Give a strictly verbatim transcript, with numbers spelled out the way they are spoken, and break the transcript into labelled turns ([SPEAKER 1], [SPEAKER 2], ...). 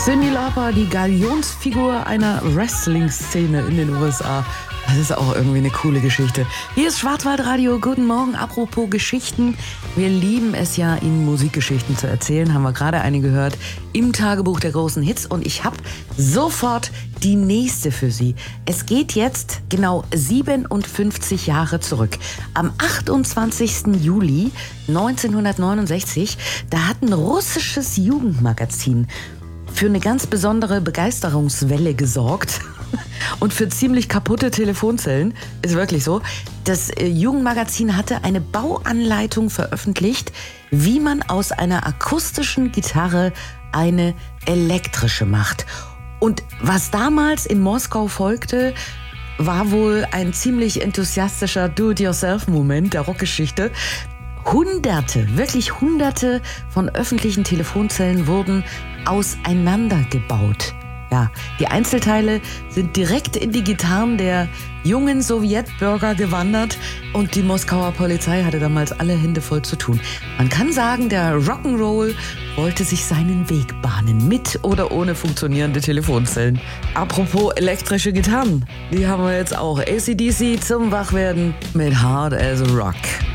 [SPEAKER 1] Cyndi Lauper, die Galionsfigur einer Wrestling-Szene in den U S A. Das ist auch irgendwie eine coole Geschichte. Hier ist Schwarzwaldradio. Guten Morgen. Apropos Geschichten. Wir lieben es ja, Ihnen Musikgeschichten zu erzählen. Haben wir gerade eine gehört im Tagebuch der großen Hits. Und ich habe sofort die nächste für Sie. Es geht jetzt genau siebenundfünfzig Jahre zurück. Am achtundzwanzigsten Juli neunzehnhundertneunundsechzig, da hat ein russisches Jugendmagazin für eine ganz besondere Begeisterungswelle gesorgt. Und für ziemlich kaputte Telefonzellen, ist wirklich so. Das Jugendmagazin hatte eine Bauanleitung veröffentlicht, wie man aus einer akustischen Gitarre eine elektrische macht. Und was damals in Moskau folgte, war wohl ein ziemlich enthusiastischer Do-it-yourself-Moment der Rockgeschichte. Hunderte, wirklich Hunderte von öffentlichen Telefonzellen wurden auseinandergebaut. Ja, die Einzelteile sind direkt in die Gitarren der jungen Sowjetbürger gewandert und die Moskauer Polizei hatte damals alle Hände voll zu tun. Man kann sagen, der Rock'n'Roll wollte sich seinen Weg bahnen, mit oder ohne funktionierende Telefonzellen. Apropos elektrische Gitarren, die haben wir jetzt auch. A C D C zum Wachwerden mit Hard as a Rock.